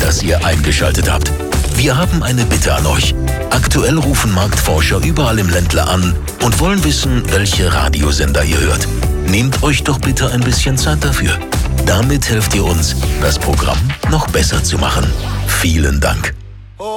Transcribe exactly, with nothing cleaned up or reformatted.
dass ihr eingeschaltet habt. Wir haben eine Bitte an euch. Aktuell rufen Marktforscher überall im Ländler an und wollen wissen, welche Radiosender ihr hört. Nehmt euch doch bitte ein bisschen Zeit dafür. Damit helft ihr uns, das Programm noch besser zu machen. Vielen Dank.